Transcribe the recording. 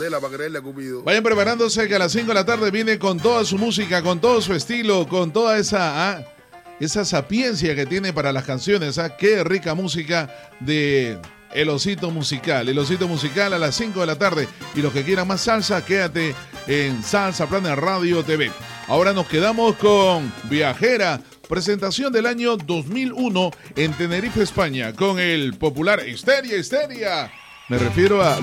candela para creerle a Cupido. Vayan preparándose que a las 5 de la tarde viene con toda su música, con todo su estilo, con toda esa sapiencia que tiene para las canciones. Qué rica música de El Osito Musical. El Osito Musical a las 5 de la tarde. Y los que quieran más salsa, quédate en Salsa Planet Radio TV. Ahora nos quedamos con Viajera, presentación del año 2001 en Tenerife, España, con el popular Histeria. Me refiero a